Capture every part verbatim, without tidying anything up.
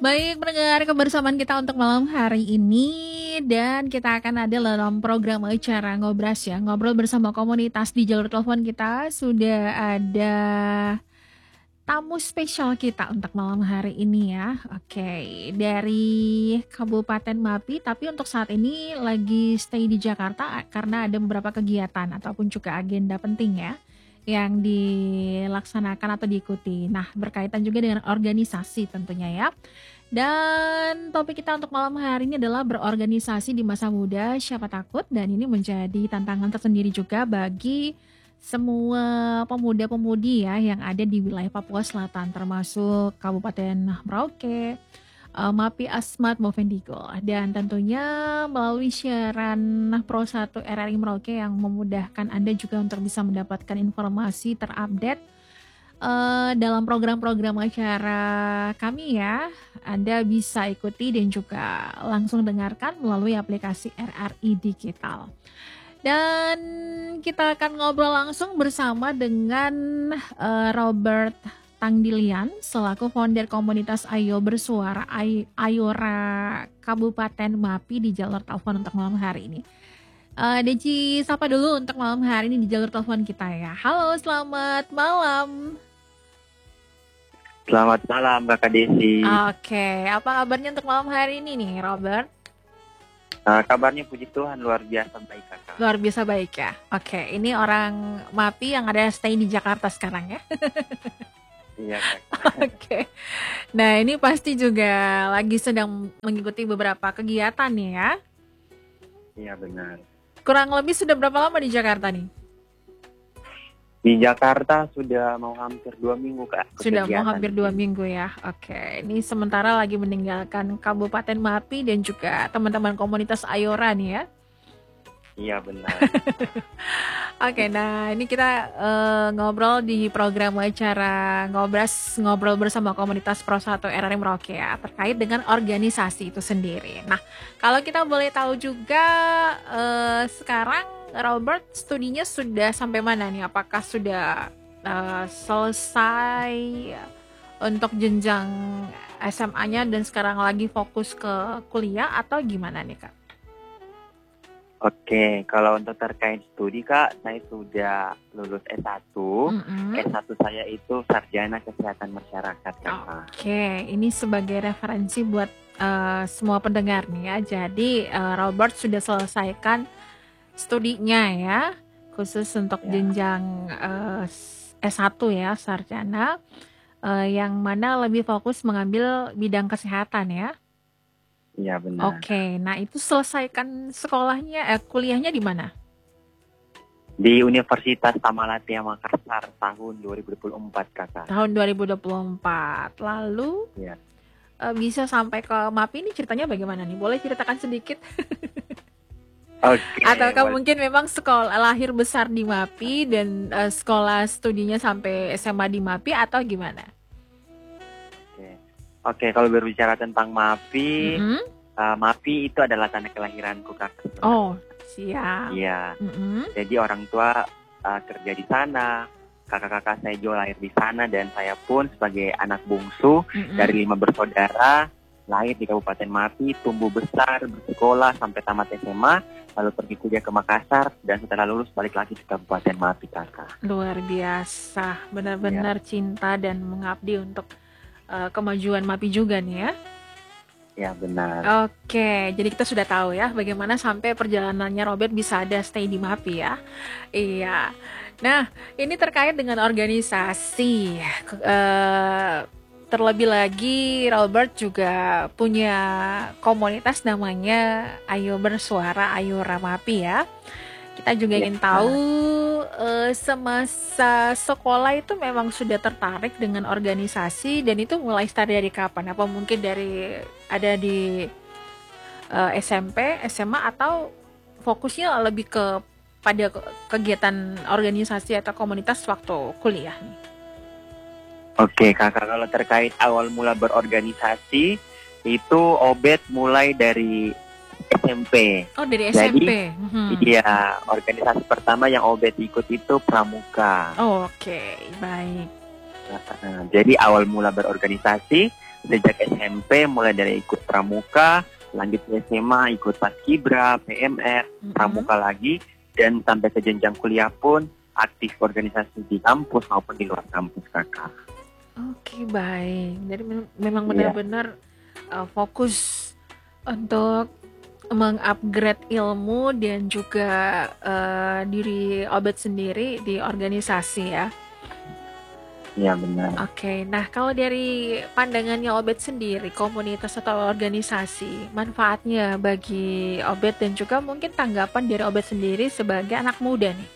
Baik, mendengar kebersamaan kita untuk malam hari ini dan kita akan ada dalam program acara Ngobras ya, ngobrol bersama komunitas. Di jalur telepon kita sudah ada tamu spesial kita untuk malam hari ini ya. Oke, dari Kabupaten Mapi, tapi untuk saat ini lagi stay di Jakarta karena ada beberapa kegiatan ataupun juga agenda penting ya yang dilaksanakan atau diikuti. Nah, berkaitan juga dengan organisasi tentunya ya. Dan topik kita untuk malam hari ini adalah berorganisasi di masa muda, siapa takut, dan ini menjadi tantangan tersendiri juga bagi semua pemuda-pemudi ya yang ada di wilayah Papua Selatan termasuk Kabupaten Merauke, eh, Mapi, Asmat maupun Digul. Dan tentunya melalui siaran Pro satu R R I Merauke yang memudahkan Anda juga untuk bisa mendapatkan informasi terupdate eh, dalam program-program acara kami ya. Anda bisa ikuti dan juga langsung dengarkan melalui aplikasi R R I Digital. Dan kita akan ngobrol langsung bersama dengan eh, Robert Tangdilian selaku founder komunitas Ayo Bersuara Ay- Ayora Kabupaten Mapi di jalur telepon untuk malam hari ini. Eh, Deci, sapa dulu untuk malam hari ini di jalur telepon kita ya. Halo, selamat malam. Selamat malam Kakak Desi. Oke, apa kabarnya untuk malam hari ini nih, Robert? Uh, kabarnya puji Tuhan luar biasa baik Kakak. Luar biasa baik ya. Oke, ini orang Mapi yang ada stay di Jakarta sekarang ya. Iya Kakak. Oke. Nah, ini pasti juga lagi sedang mengikuti beberapa kegiatan nih ya. Iya benar. Kurang lebih sudah berapa lama di Jakarta nih? Di Jakarta sudah mau hampir dua minggu Kak. Sudah mau kegiatan hampir di dua sini. minggu ya. Oke, ini sementara lagi meninggalkan Kabupaten Mapi dan juga teman-teman komunitas Ayora nih ya. Iya benar. Oke, nah ini kita eh, ngobrol di program acara Ngobras, ngobrol bersama komunitas Pro satu R R I Merauke ya, terkait dengan organisasi itu sendiri. Nah, kalau kita boleh tahu juga eh, sekarang Robert studinya sudah sampai mana nih? Apakah sudah eh, selesai untuk jenjang S M A-nya dan sekarang lagi fokus ke kuliah atau gimana nih Kak? Oke, kalau untuk terkait studi Kak, saya sudah lulus S satu. Mm-mm. S satu saya itu Sarjana Kesehatan Masyarakat Kakak. Oke, ini sebagai referensi buat eh, semua pendengar nih ya. Jadi eh, Robert sudah selesaikan studinya ya, khusus untuk Ya. jenjang eh, S satu ya, sarjana, eh, yang mana lebih fokus mengambil bidang kesehatan ya. Iya benar. Oke, nah itu selesaikan sekolahnya, eh, kuliahnya di mana? Di Universitas Tamalate Makassar tahun dua ribu dua puluh empat Kakak. Tahun dua ribu dua puluh empat. Lalu Iya. eh, bisa sampai ke Mapi ini ceritanya bagaimana nih? Boleh ceritakan sedikit? Oke. Ataukah boleh. mungkin memang sekolah lahir besar di Mapi dan eh, sekolah studinya sampai S M A di Mapi atau gimana? Oke. Oke, kalau berbicara tentang Mapi, Mm-mm. uh, Mapi itu adalah tanah kelahiranku Kakak. Oh, siap. Iya. Mm-mm. Jadi orang tua uh, kerja di sana, kakak-kakak saya juga lahir di sana, dan saya pun sebagai anak bungsu Mm-mm. dari lima bersaudara lahir di Kabupaten Mapi, tumbuh besar, bersekolah sampai tamat S M A, lalu pergi kuliah ke Makassar, dan setelah lulus balik lagi ke Kabupaten Mapi Kakak. Luar biasa, benar-benar cinta dan mengabdi untuk eh, kemajuan Mapi juga nih ya. Ya benar. Oke, jadi kita sudah tahu ya bagaimana sampai perjalanannya Robert bisa ada stay di Mapi ya. Iya. Nah, ini terkait dengan organisasi. Ke- eh, terlebih lagi Robert juga punya komunitas namanya Ayo Bersuara Ayora Mapi ya. Kita juga Ya. ingin tahu eh, semasa sekolah itu memang sudah tertarik dengan organisasi dan itu mulai start dari kapan? Apa mungkin dari ada di eh, S M P, S M A atau fokusnya lebih ke pada ke- kegiatan organisasi atau komunitas waktu kuliah nih? Oke kakak, kalau terkait awal mula berorganisasi, itu Obet mulai dari S M P. Oh, dari Jadi, S M P. Mhm. Iya, organisasi pertama yang Obet ikut itu Pramuka. Oh, oke, baik. Nah, jadi awal mula berorganisasi sejak S M P mulai dari ikut pramuka, lanjut ke S M A ikut paskibra, P M R, Mm-mm. pramuka lagi, dan sampai ke jenjang kuliah pun aktif organisasi di kampus maupun di luar kampus kakak. Oke, baik. Jadi mem- memang Iya. benar-benar uh, fokus untuk mengupgrade ilmu dan juga uh, diri Obed sendiri di organisasi ya. Iya benar. Oke, nah kalau dari pandangannya Obed sendiri, komunitas atau organisasi, manfaatnya bagi Obed dan juga mungkin tanggapan dari Obed sendiri sebagai anak muda nih.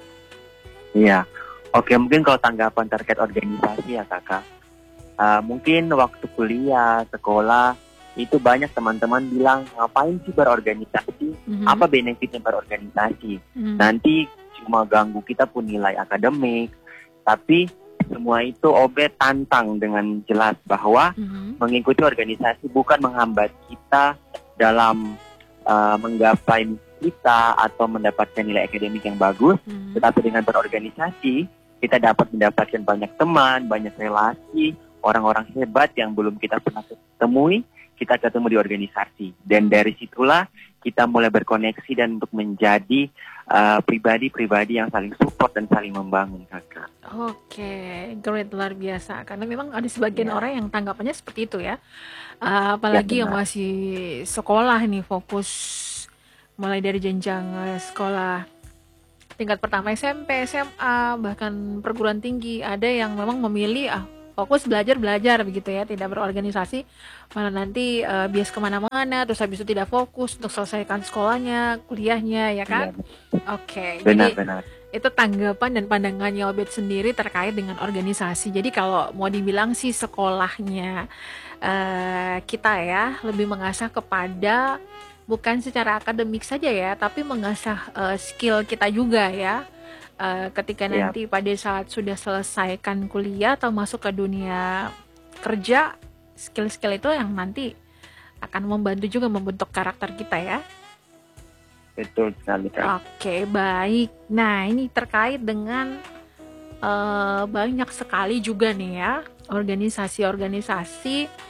Iya. Oke, mungkin kalau tanggapan terkait organisasi ya kakak. Uh, mungkin waktu kuliah, sekolah, itu banyak teman-teman bilang, ngapain sih berorganisasi? Mhm. Apa benefitnya berorganisasi? Mhm. Nanti cuma ganggu kita pun nilai akademik. Tapi semua itu Obed tantang dengan jelas bahwa Mhm. mengikuti organisasi bukan menghambat kita dalam uh, menggapai misi kita atau mendapatkan nilai akademik yang bagus. Mhm. Tetapi dengan berorganisasi, kita dapat mendapatkan banyak teman, banyak relasi, orang-orang hebat yang belum kita pernah temui, kita ketemu di organisasi. Dan dari situlah kita mulai berkoneksi dan untuk menjadi uh, pribadi-pribadi yang saling support dan saling membangun, kakak. Oke, great, luar biasa. Karena memang ada sebagian Ya. orang yang tanggapannya seperti itu ya. Uh, apalagi Ya, yang benar. masih sekolah nih, fokus mulai dari jenjang uh, sekolah tingkat pertama S M P, S M A, bahkan perguruan tinggi. Ada yang memang memilih ah fokus belajar-belajar begitu ya, tidak berorganisasi, malah nanti uh, bias kemana-mana, terus habis itu tidak fokus untuk selesaikan sekolahnya, kuliahnya, ya kan? Ya, Oke, benar, jadi benar. itu tanggapan dan pandangannya Obed sendiri terkait dengan organisasi. Jadi kalau mau dibilang sih sekolahnya uh, kita ya lebih mengasah kepada bukan secara akademik saja ya, tapi mengasah uh, skill kita juga ya. Uh, ketika Ya. nanti pada saat sudah selesaikan kuliah atau masuk ke dunia kerja, skill-skill itu yang nanti akan membantu juga membentuk karakter kita ya. Betul sekali, Kak. Oke, baik. Nah, ini terkait dengan uh, banyak sekali juga nih ya organisasi-organisasi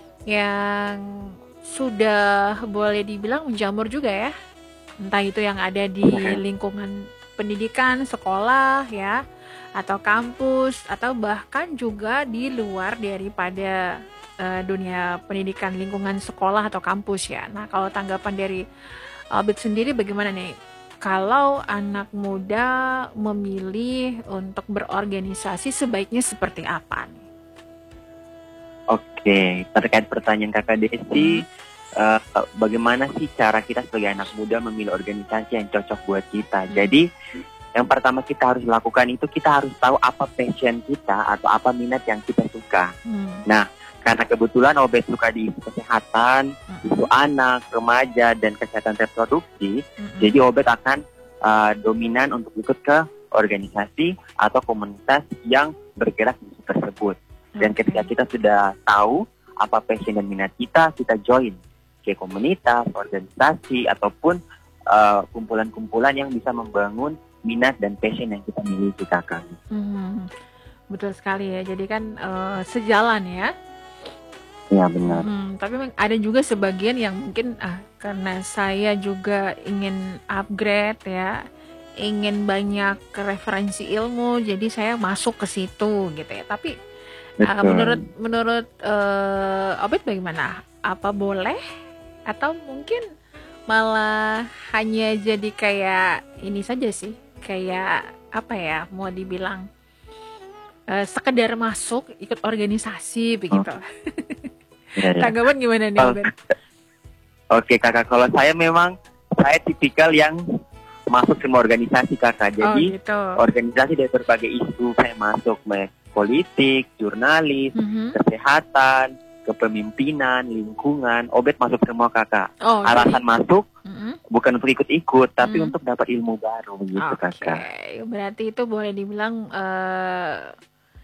yang sudah boleh dibilang menjamur juga ya. Entah itu yang ada di lingkungan pendidikan, sekolah ya, atau kampus, atau bahkan juga di luar daripada uh, dunia pendidikan, lingkungan sekolah atau kampus ya. Nah, kalau tanggapan dari Obed sendiri bagaimana nih? Kalau anak muda memilih untuk berorganisasi sebaiknya seperti apa nih? Oke, terkait pertanyaan kakak Desi, hmm. uh, bagaimana sih cara kita sebagai anak muda memilih organisasi yang cocok buat kita? Hmm. Jadi, yang pertama kita harus lakukan itu kita harus tahu apa passion kita atau apa minat yang kita suka. Hmm. Nah, karena kebetulan Obed suka di isu kesehatan, hmm. isu anak, remaja, dan kesehatan reproduksi, hmm. jadi Obed akan uh, dominan untuk ikut ke organisasi atau komunitas yang bergerak di isu tersebut. Dan okay. ketika kita sudah tahu apa passion dan minat kita, kita join ke komunitas, organisasi, ataupun uh, kumpulan-kumpulan yang bisa membangun minat dan passion yang kita miliki, kakak. Hmm, betul sekali ya. Jadi kan uh, sejalan ya. Ya benar. Hmm, tapi ada juga sebagian yang mungkin ah karena saya juga ingin upgrade ya, ingin banyak referensi ilmu, jadi saya masuk ke situ gitu ya. Tapi Uh, menurut menurut uh, Obed bagaimana? Apa boleh atau mungkin malah hanya jadi kayak ini saja sih, kayak apa ya, mau dibilang uh, sekedar masuk ikut organisasi begitu? Oh. Ya, ya. Tanggapan gimana nih Obed? Oke kakak, kalau saya memang saya tipikal yang masuk semua organisasi kakak. Jadi oh, gitu. Organisasi dari berbagai isu saya masuk, politik, jurnalis, mm-hmm. kesehatan, kepemimpinan, lingkungan, Obed masuk semua kakak. Oh, alasan jadi... masuk mm-hmm. bukan untuk ikut-ikut, tapi mm-hmm. untuk dapat ilmu baru gitu okay. kakak. Berarti itu boleh dibilang uh,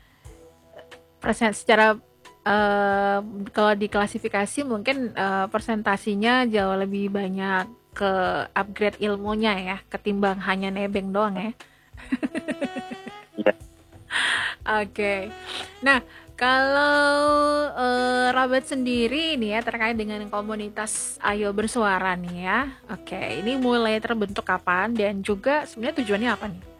persen secara uh, kalau diklasifikasi mungkin uh, persentasinya jauh lebih banyak ke upgrade ilmunya ya, ketimbang hanya nebeng doang ya. Iya. Oke, okay. Nah Kalau eh, Robert sendiri nih ya terkait dengan komunitas Ayo Bersuara nih ya. Oke, ini mulai terbentuk kapan dan juga sebenarnya tujuannya apa nih?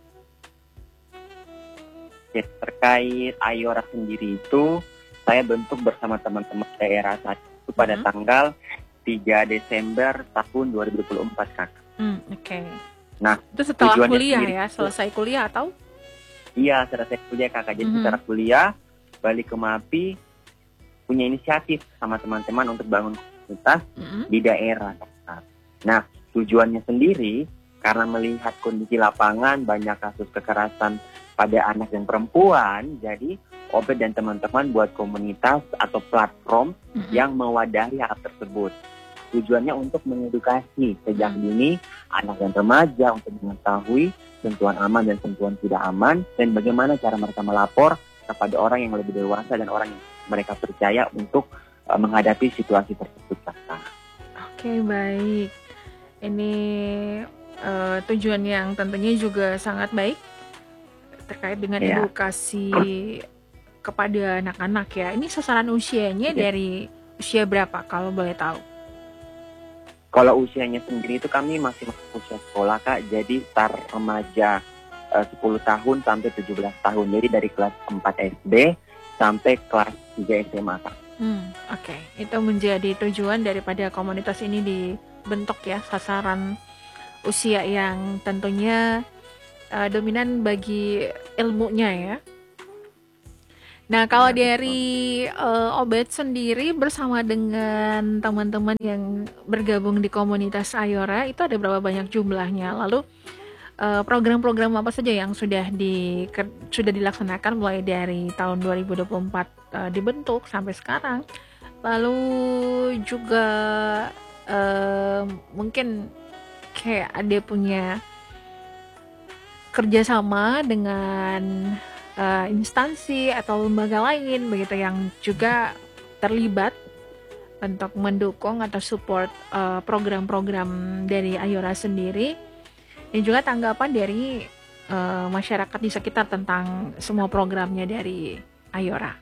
Ya, terkait Ayora sendiri itu saya bentuk bersama teman-teman daerah saat itu pada Mhm. tanggal tiga Desember tahun dua ribu dua puluh empat, Kak. Hmm, oke. Nah, Itu setelah tujuannya kuliah sendiri ya, itu selesai kuliah atau? iya selesai kuliah, Kakak. Jadi Mhm. setelah kuliah balik ke MAPI punya inisiatif sama teman-teman untuk bangun komunitas Mhm. di daerah, Kak. Nah, tujuannya sendiri karena melihat kondisi lapangan banyak kasus kekerasan pada anak dan perempuan, jadi Obed dan teman-teman buat komunitas atau platform Mhm. yang mewadahi hal tersebut. Tujuannya untuk mengedukasi sejak Hmm. dini anak dan remaja untuk mengetahui sentuhan aman dan sentuhan tidak aman dan bagaimana cara mereka melapor kepada orang yang lebih dewasa dan orang yang mereka percaya untuk uh, menghadapi situasi tersebut, Kakak. Oke, baik. Ini eh, tujuan yang tentunya juga sangat baik terkait dengan Ya, edukasi kepada anak-anak ya. Ini sasaran usianya ya. dari usia berapa kalau boleh tahu? Kalau usianya sendiri itu kami masih masuk usia sekolah, Kak. Jadi start remaja uh, sepuluh tahun sampai tujuh belas tahun. Jadi dari kelas empat S D sampai kelas tiga S M A, Kak. Hmm, oke. Itu menjadi tujuan daripada komunitas ini dibentuk ya, sasaran usia yang tentunya eh, dominan bagi ilmunya ya. Nah, kalau Iya, betul. dari eh, Obed sendiri bersama dengan teman-teman yang bergabung di komunitas Ayora itu ada berapa banyak jumlahnya? Lalu eh, program-program apa saja yang sudah di ker- sudah dilaksanakan mulai dari tahun dua ribu dua puluh empat eh, dibentuk sampai sekarang? Lalu juga eh, mungkin kayak ada punya kerjasama dengan eh, instansi atau lembaga lain begitu yang juga terlibat untuk mendukung atau support eh, program-program dari Ayora sendiri dan juga tanggapan dari eh, masyarakat di sekitar tentang semua programnya dari Ayora.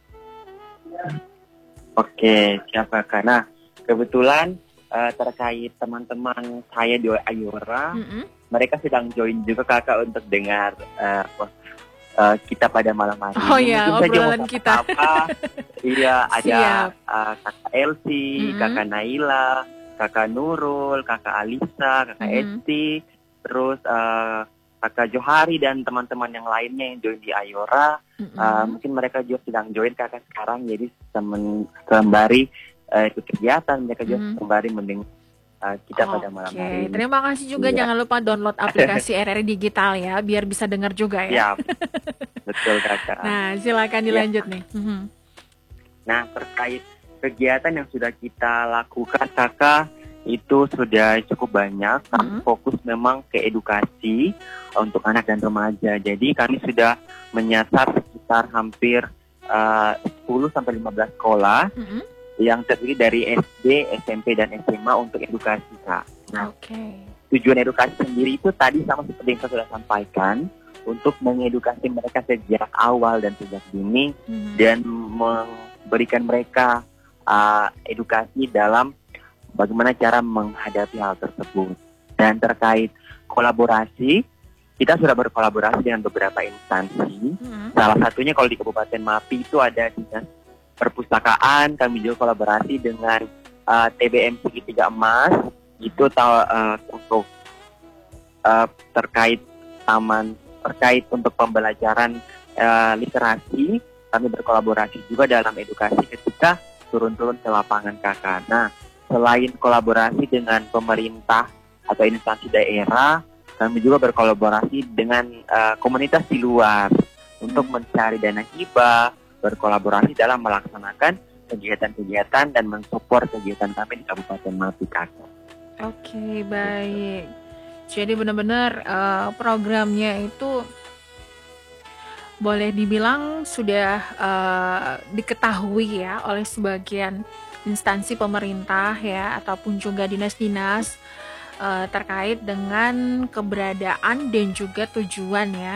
Oke, siapa, Kak? Nah, kebetulan uh, terkait teman-teman saya di Ayora, Mm-mm. mereka sedang join juga, Kakak, untuk dengar uh, uh, kita pada malam hari Oh ini. ya, Mungkin saja mau obrolan kita. apa? Iya, ada Siap. uh, Kakak Elsie, Mm-mm. Kakak Naila, Kakak Nurul, Kakak Alisa, Kakak Mhm. Esti, terus uh, Kakak Johari dan teman-teman yang lainnya yang join di Ayora. Mm-mm. Uh, mungkin mereka juga sedang join, Kakak, sekarang. Jadi temen sembari uh, ikut kegiatan, mereka juga Mhm. sembari mendengar uh, kita pada malam Oke, hari ini. terima kasih juga. Iya, Jangan lupa download aplikasi R R I Digital ya, biar bisa dengar juga ya. siap. Betul, Kakak. Nah, silakan Ya. dilanjut nih. Mhm. Nah, terkait kegiatan yang sudah kita lakukan, Kakak, itu sudah cukup banyak. Kami Mhm. fokus memang ke edukasi untuk anak dan remaja. Jadi kami sudah menyasar sekitar hampir uh, sepuluh sampai lima belas sekolah Mhm. yang terdiri dari S D, S M P, dan S M A untuk edukasi, Kak. Nah, Oke. tujuan edukasi sendiri itu tadi sama seperti yang saya sudah sampaikan, untuk mengedukasi mereka sejak awal dan sejak dini, Mhm. dan memberikan mereka uh, edukasi dalam bagaimana cara menghadapi hal tersebut. Dan terkait kolaborasi, kita sudah berkolaborasi dengan beberapa instansi. Mhm. Salah satunya kalau di Kabupaten MAPI itu ada dinas perpustakaan. Kami juga kolaborasi dengan uh, T B M Segitiga Emas. Itu ta- uh, untuk uh, terkait taman, terkait untuk pembelajaran uh, literasi. Kami berkolaborasi juga dalam edukasi ketika turun-turun ke lapangan, Kakak. Nah, selain kolaborasi dengan pemerintah atau instansi daerah, kami juga berkolaborasi dengan uh, komunitas di luar untuk mencari dana hibah, berkolaborasi dalam melaksanakan kegiatan-kegiatan dan mensupport kegiatan kami di Kabupaten MAPI, Kakak. Oke, baik. Jadi benar-benar eh, programnya itu boleh dibilang sudah eh, diketahui ya oleh sebagian instansi pemerintah ya ataupun juga dinas-dinas eh, terkait dengan keberadaan dan juga tujuan ya